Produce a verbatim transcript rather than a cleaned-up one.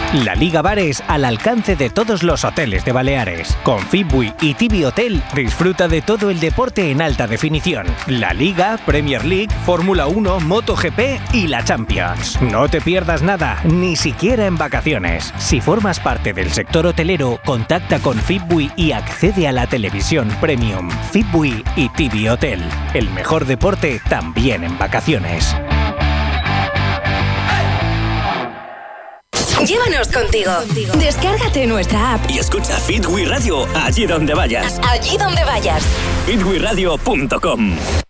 La Liga Bares al alcance de todos los hoteles de Baleares. Con Fitbui y Tibi Hotel disfruta de todo el deporte en alta definición. La Liga, Premier League, Fórmula uno, MotoGP y la Champions. No te pierdas nada, ni siquiera en vacaciones. Si formas parte del sector hotelero, contacta con Fitbui y accede a la televisión premium. Fitbui y Tibi Hotel. El mejor deporte también en vacaciones. Llévanos contigo. Descárgate nuestra app y escucha Fitbui Radio allí donde vayas. Allí donde vayas. fitbui radio punto com